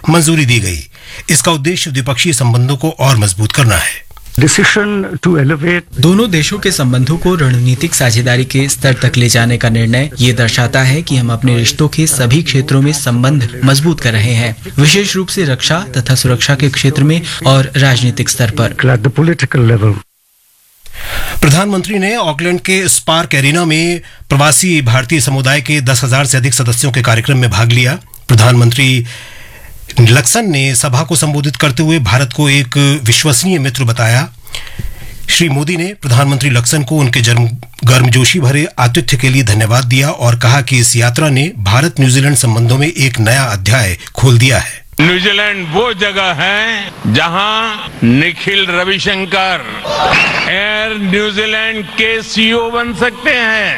मंजूरी दी गई। इसका उद्देश्य द्विपक्षीय संबंधों को और मजबूत करना है। दोनों देशों के संबंधों को रणनीतिक साझेदारी के स्तर तक ले जाने का निर्णय ये दर्शाता है कि हम अपने रिश्तों के सभी क्षेत्रों में संबंध मजबूत कर रहे हैं, विशेष रूप से रक्षा तथा सुरक्षा के क्षेत्र में और राजनीतिक स्तर पर। प्रधानमंत्री ने ऑकलैंड के स्पार्क एरिना में प्रवासी भारतीय समुदाय के 10,000 से अधिक सदस्यों के कार्यक्रम में भाग लिया। प्रधानमंत्री लक्सन ने सभा को संबोधित करते हुए भारत को एक विश्वसनीय मित्र बताया। श्री मोदी ने प्रधानमंत्री लक्सन को उनके गर्मजोशी भरे आतिथ्य के लिए धन्यवाद दिया और कहा कि इस यात्रा ने भारत न्यूजीलैंड संबंधों में एक नया अध्याय खोल दिया है। न्यूजीलैंड वो जगह है जहां निखिल रविशंकर एयर न्यूजीलैंड के सीईओ बन सकते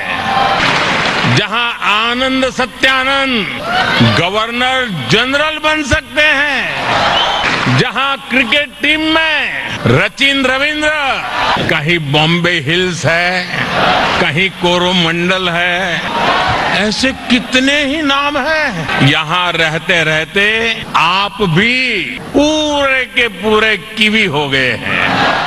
हैं, जहां आनंद सत्यानंद गवर्नर जनरल बन सकते हैं, जहां क्रिकेट टीम में सचिन रविंद्र, कहीं बॉम्बे हिल्स है, कहीं कोरोमंडल है, ऐसे कितने ही नाम हैं। यहाँ रहते रहते आप भी पूरे के पूरे कीवी हो गए हैं।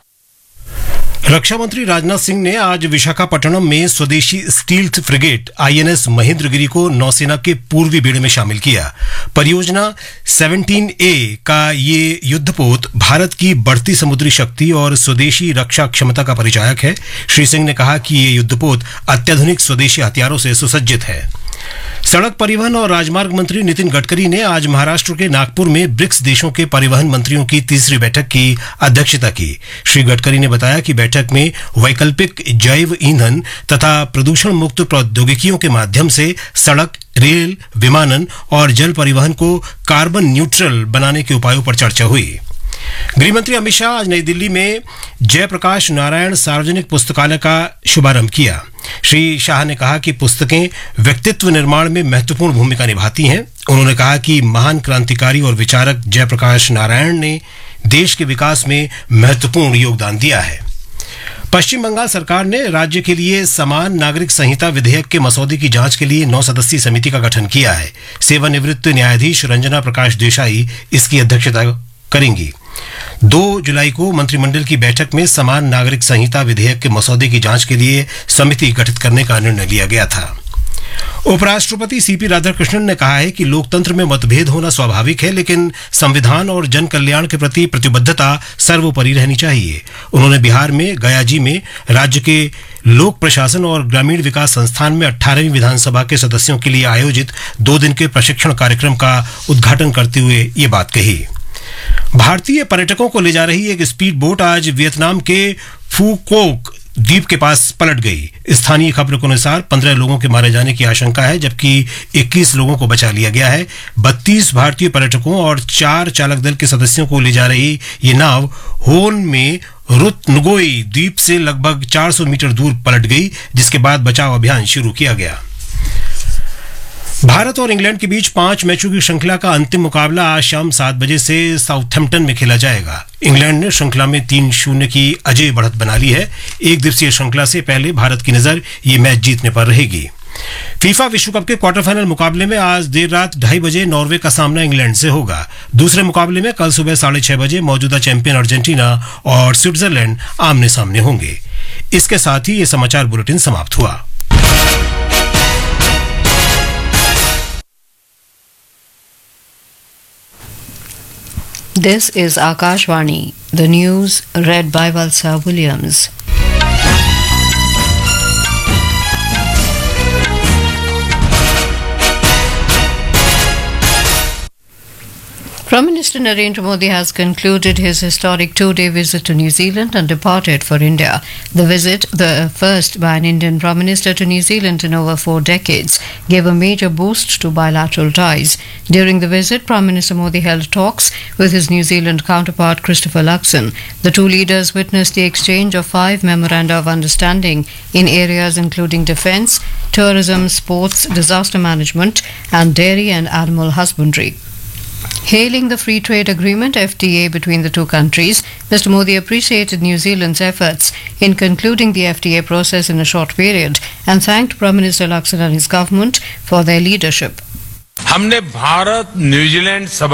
रक्षा मंत्री राजनाथ सिंह ने आज विशाखापट्टनम में स्वदेशी स्टील्थ फ्रिगेट INS महेंद्रगिरी को नौसेना के पूर्वी बेड़े में शामिल किया। परियोजना 17A का ये युद्धपोत भारत की बढ़ती समुद्री शक्ति और स्वदेशी रक्षा क्षमता का परिचायक है। श्री सिंह ने कहा कि ये युद्धपोत अत्याधुनिक स्वदेशी हथियारों से सुसज्जित है। सड़क परिवहन और राजमार्ग मंत्री नितिन गडकरी ने आज महाराष्ट्र के नागपुर में ब्रिक्स देशों के परिवहन मंत्रियों की तीसरी बैठक की अध्यक्षता की। श्री गडकरी ने बताया कि बैठक में वैकल्पिक जैव ईंधन तथा प्रदूषण मुक्त प्रौद्योगिकियों के माध्यम से सड़क, रेल, विमानन और जल परिवहन को कार्बन न्यूट्रल बनाने के उपायों पर चर्चा हुई। गृहमंत्री अमित शाह आज नई दिल्ली में जयप्रकाश नारायण सार्वजनिक पुस्तकालय का शुभारंभ किया। श्री शाह ने कहा कि पुस्तकें व्यक्तित्व निर्माण में महत्वपूर्ण भूमिका निभाती हैं। उन्होंने कहा कि महान क्रांतिकारी और विचारक जयप्रकाश नारायण ने देश के विकास में महत्वपूर्ण योगदान दिया है। पश्चिम बंगाल सरकार ने राज्य के लिए समान नागरिक संहिता विधेयक के मसौदे की जांच के लिए 9 सदस्यीय समिति का गठन किया है। सेवानिवृत्त न्यायाधीश रंजना प्रकाश देसाई इसकी अध्यक्षता करेंगी। 2 जुलाई को मंत्रिमंडल की बैठक में समान नागरिक संहिता विधेयक के मसौदे की जांच के लिए समिति गठित करने का निर्णय लिया गया था। उपराष्ट्रपति CP राधाकृष्णन ने कहा है कि लोकतंत्र में मतभेद होना स्वाभाविक है, लेकिन संविधान और जन कल्याण के प्रति प्रतिबद्धता सर्वोपरि रहनी चाहिए। उन्होंने बिहार में गयाजी में राज्य के लोक प्रशासन और ग्रामीण विकास संस्थान में 18वीं विधानसभा के सदस्यों के लिए आयोजित 2 दिन के प्रशिक्षण कार्यक्रम का उद्घाटन करते हुए ये बात कही। भारतीय पर्यटकों को ले जा रही एक स्पीड बोट आज वियतनाम के फूकोक द्वीप के पास पलट गई। स्थानीय खबरों के अनुसार 15 लोगों के मारे जाने की आशंका है, जबकि 21 लोगों को बचा लिया गया है। 32 भारतीय पर्यटकों और 4 चालक दल के सदस्यों को ले जा रही ये नाव होन में रुत नुगोई द्वीप से लगभग 400 मीटर दूर पलट गई, जिसके बाद बचाव अभियान शुरू किया गया। भारत और इंग्लैंड के बीच 5 मैचों की श्रृंखला का अंतिम मुकाबला आज शाम 7 बजे से साउथहैम्पटन में खेला जाएगा। इंग्लैंड ने श्रृंखला में 3-0 की अजेय बढ़त बना ली है। एक दिवसीय श्रृंखला से पहले भारत की नजर ये मैच जीतने पर रहेगी। फीफा विश्व कप के क्वार्टर फाइनल मुकाबले में आज देर रात 2:30 बजे नॉर्वे का सामना इंग्लैंड से होगा। दूसरे मुकाबले में कल सुबह 6:30 बजे मौजूदा चैंपियन अर्जेंटीना और स्विट्जरलैंड आमने सामने होंगे। इसके साथ ही ये समाचार बुलेटिन समाप्त हुआ। This is Akashvani, the news read by Valsa Williams. Prime Minister Narendra Modi has concluded his historic 2-day visit to New Zealand and departed for India. The visit, the first by an Indian Prime Minister to New Zealand in over 4 decades, gave a major boost to bilateral ties. During the visit, Prime Minister Modi held talks with his New Zealand counterpart Christopher Luxon. The two leaders witnessed the exchange of 5 memoranda of understanding in areas including defence, tourism, sports, disaster management, and dairy and animal husbandry. Hailing the free trade agreement FTA between the two countries, Mr. Modi appreciated New Zealand's efforts in concluding the FTA process in a short period and thanked Prime Minister Luxon and his government for their leadership. हमने Bharat New Zealand